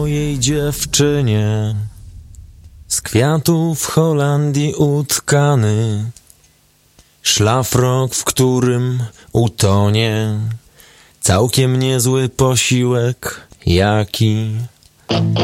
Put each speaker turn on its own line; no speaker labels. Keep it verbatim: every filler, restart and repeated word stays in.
mojej dziewczynie, z kwiatów w Holandii utkany, szlafrok, w którym utonie całkiem niezły posiłek, jaki